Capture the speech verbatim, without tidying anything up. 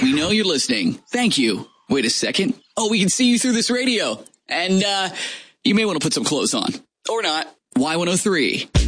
We know you're listening. Thank you. Wait a second. Oh, we can see you through this radio. And uh, you may want to put some clothes on. Or not. Y one oh three.